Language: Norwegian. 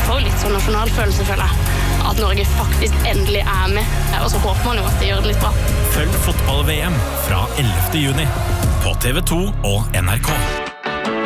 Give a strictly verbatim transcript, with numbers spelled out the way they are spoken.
får litt sånn nasjonalfølelse, føler jeg. At Norge faktisk endelig er med, og så håper man jo at det gjør det litt bra. Følg fotball-V M fra ellevte juni på T V to og N R K.